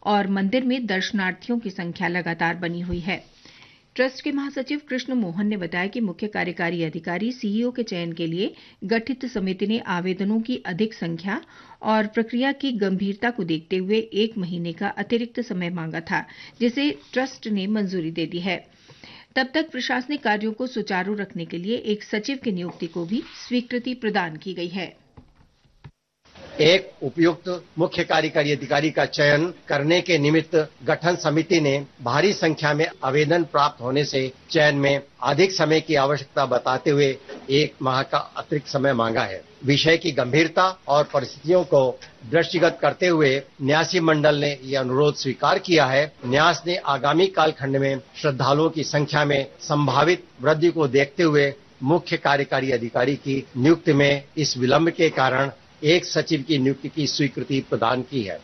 और मंदिर में दर्शनार्थियों की संख्या लगातार बनी हुई है। ट्रस्ट के महासचिव कृष्ण मोहन ने बताया कि मुख्य कार्यकारी अधिकारी सीईओ के चयन के लिए गठित समिति ने आवेदनों की अधिक संख्या और प्रक्रिया की गंभीरता को देखते हुए 1 महीने का अतिरिक्त समय मांगा था, जिसे ट्रस्ट ने मंजूरी दे दी है। तब तक प्रशासनिक कार्यों को सुचारू रखने के लिए एक सचिव की नियुक्ति को भी स्वीकृति प्रदान की गई है। एक उपयुक्त मुख्य कार्यकारी अधिकारी का चयन करने के निमित्त गठन समिति ने भारी संख्या में आवेदन प्राप्त होने से चयन में अधिक समय की आवश्यकता बताते हुए 1 माह का अतिरिक्त समय मांगा है। विषय की गंभीरता और परिस्थितियों को दृष्टिगत करते हुए न्यासी मंडल ने यह अनुरोध स्वीकार किया है। न्यास ने आगामी कालखंड में श्रद्धालुओं की संख्या में संभावित वृद्धि को देखते हुए मुख्य कार्यकारी अधिकारी की नियुक्ति में इस विलंब के कारण एक सचिव की नियुक्ति की स्वीकृति प्रदान की है।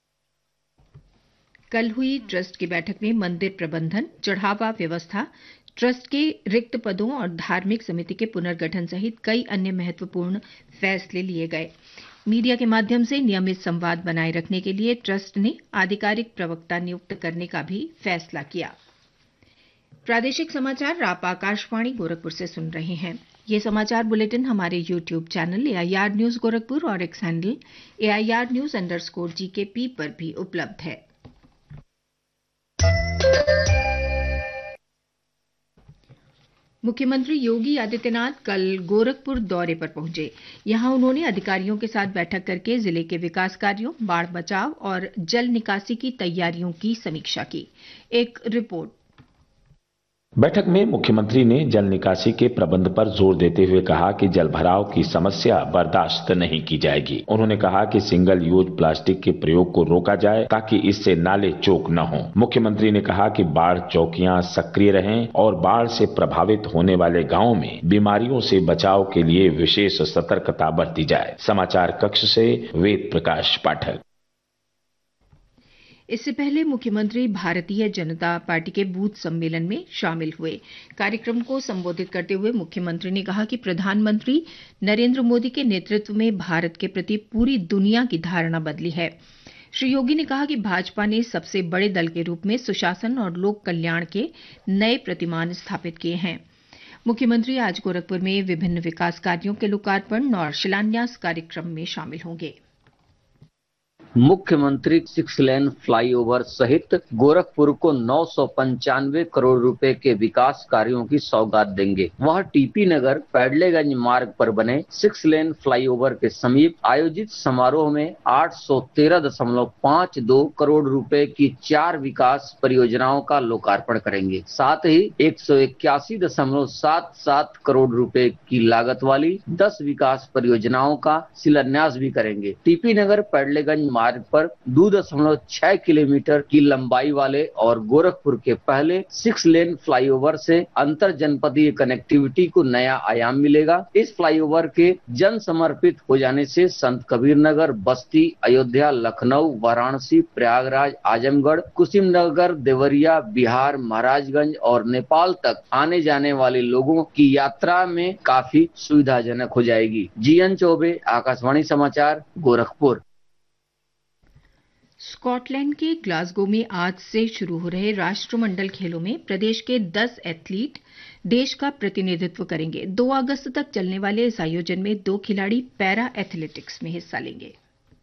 कल हुई ट्रस्ट की बैठक में मंदिर प्रबंधन, चढ़ावा व्यवस्था, ट्रस्ट के रिक्त पदों और धार्मिक समिति के पुनर्गठन सहित कई अन्य महत्वपूर्ण फैसले लिए गए। मीडिया के माध्यम से नियमित संवाद बनाए रखने के लिए ट्रस्ट ने आधिकारिक प्रवक्ता नियुक्त करने का भी फैसला किया। प्रादेशिक समाचार आप आकाशवाणी गोरखपुर से सुन रहे हैं। ये समाचार बुलेटिन हमारे YouTube channel AIR news Gorakhpur और एक्स हैंडल AIR News_GKP पर भी उपलब्ध है। मुख्यमंत्री योगी आदित्यनाथ कल गोरखपुर दौरे पर पहुंचे। यहां उन्होंने अधिकारियों के साथ बैठक करके जिले के विकास कार्यों, बाढ़ बचाव और जल निकासी की तैयारियों की समीक्षा की। एक रिपोर्ट। बैठक में मुख्यमंत्री ने जल निकासी के प्रबंध पर जोर देते हुए कहा कि जल भराव की समस्या बर्दाश्त नहीं की जाएगी। उन्होंने कहा कि सिंगल यूज प्लास्टिक के प्रयोग को रोका जाए ताकि इससे नाले चौक न हो। मुख्यमंत्री ने कहा कि बाढ़ चौकियां सक्रिय रहें और बाढ़ से प्रभावित होने वाले गांवों में बीमारियों से बचाव के लिए विशेष सतर्कता बरती जाए। समाचार कक्ष से वेद प्रकाश पाठक। इससे पहले मुख्यमंत्री भारतीय जनता पार्टी के बूथ सम्मेलन में शामिल हुए। कार्यक्रम को संबोधित करते हुए मुख्यमंत्री ने कहा कि प्रधानमंत्री नरेंद्र मोदी के नेतृत्व में भारत के प्रति पूरी दुनिया की धारणा बदली है। श्री योगी ने कहा कि भाजपा ने सबसे बड़े दल के रूप में सुशासन और लोक कल्याण के नए प्रतिमान स्थापित किए हैं। मुख्यमंत्री आज गोरखपुर में विभिन्न विकास कार्यों के लोकार्पण और शिलान्यास कार्यक्रम में शामिल होंगे। मुख्यमंत्री 6 लेन फ्लाईओवर सहित गोरखपुर को 995 करोड़ रुपए के विकास कार्यों की सौगात देंगे। वह टीपी नगर पैडलेगंज मार्ग पर बने 6 लेन फ्लाईओवर के समीप आयोजित समारोह में 813.52 करोड़ रुपए की 4 विकास परियोजनाओं का लोकार्पण करेंगे। साथ ही 181.77 करोड़ रुपए की लागत वाली 10 विकास परियोजनाओं का शिलान्यास भी करेंगे। टीपी नगर पैडलेगंज मार्ग पर 2.6 किलोमीटर की लंबाई वाले और गोरखपुर के पहले 6 लेन फ्लाईओवर से अंतर जनपदीय कनेक्टिविटी को नया आयाम मिलेगा। इस फ्लाईओवर के जन समर्पित हो जाने से संत कबीर नगर, बस्ती, अयोध्या, लखनऊ, वाराणसी, प्रयागराज, आजमगढ़, कुशीनगर, देवरिया, बिहार, महाराजगंज और नेपाल तक आने जाने वाले लोगों की यात्रा में काफी सुविधाजनक हो जाएगी। जीएन चौबे, आकाशवाणी समाचार, गोरखपुर। स्कॉटलैंड के ग्लासगो में आज से शुरू हो रहे राष्ट्रमंडल खेलों में प्रदेश के 10 एथलीट देश का प्रतिनिधित्व करेंगे। 2 अगस्त तक चलने वाले इस आयोजन में 2 खिलाड़ी पैरा एथलेटिक्स में हिस्सा लेंगे।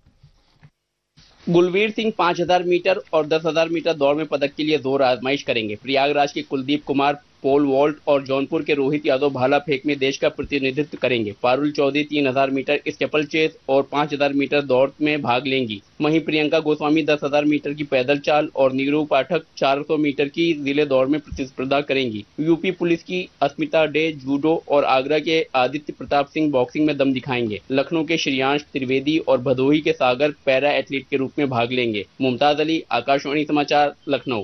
गुलवीर सिंह 5000 मीटर और 10,000 मीटर दौड़ में पदक के लिए 2 आजमाइश करेंगे। प्रयागराज के कुलदीप कुमार पोल वॉल्ट और जौनपुर के रोहित यादव भाला फेंक में देश का प्रतिनिधित्व करेंगे। Parul Chaudhary 3000 metre staple chess और 5000 मीटर दौड़ में भाग लेंगी। वहीं प्रियंका गोस्वामी 10,000 मीटर की पैदल चाल और नीरू पाठक 400 मीटर की जिले दौड़ में प्रतिस्पर्धा करेंगी। यूपी पुलिस की अस्मिता डे जूडो और आगरा के आदित्य प्रताप सिंह बॉक्सिंग में दम दिखाएंगे। लखनऊ के श्रेयांश त्रिवेदी और भदोही के सागर पैरा एथलीट के रूप में भाग लेंगे। मुमताज अली, आकाशवाणी समाचार, लखनऊ।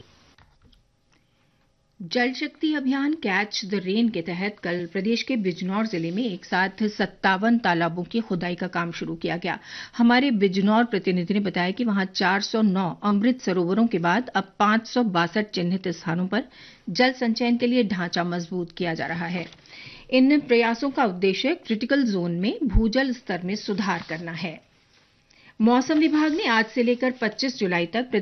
जल शक्ति अभियान कैच द रेन के तहत कल प्रदेश के बिजनौर जिले में एक साथ 57 तालाबों की खुदाई का काम शुरू किया गया। हमारे बिजनौर प्रतिनिधि ने बताया कि वहां 409 अमृत सरोवरों के बाद अब 562 चिन्हित स्थानों पर जल संचयन के लिए ढांचा मजबूत किया जा रहा है। इन प्रयासों का उद्देश्य क्रिटिकल जोन में भूजल स्तर में सुधार करना है। मौसम विभाग ने आज से लेकर 25 जुलाई तक